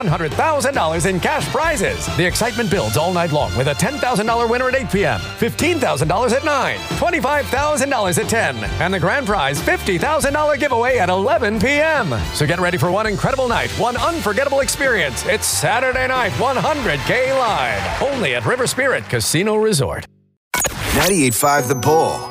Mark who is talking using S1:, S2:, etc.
S1: $100,000 in cash prizes. The excitement builds all night long with a $10,000 winner at 8 p.m., $15,000 at 9, $25,000 at 10, and the grand prize $50,000 giveaway at 11 p.m. So get ready for one incredible night, one unforgettable experience. It's Saturday night 100K Live, only at River Spirit Casino Resort.
S2: 98.5 The Bull.